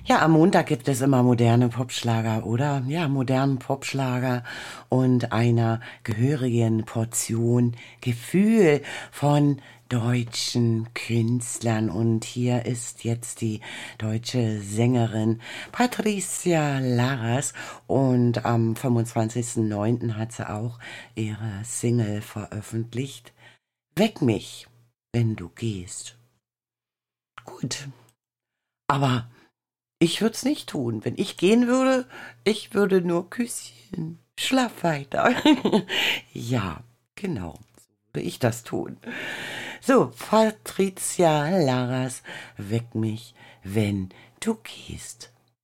Ja, am Montag gibt es immer moderne Popschlager, oder? Ja, modernen Popschlager und einer gehörigen Portion Gefühl von deutschen Künstlern. Und hier ist jetzt die deutsche Sängerin Patricia Laras. Und am 25.09. hat sie auch ihre Single veröffentlicht. Weck mich, wenn du gehst. Gut, aber ich würde es nicht tun. Wenn ich gehen würde, ich würde nur Küsschen. Schlaf weiter. Ja, genau. So würde ich das tun. So, Patricia Laras, weck mich, wenn du gehst.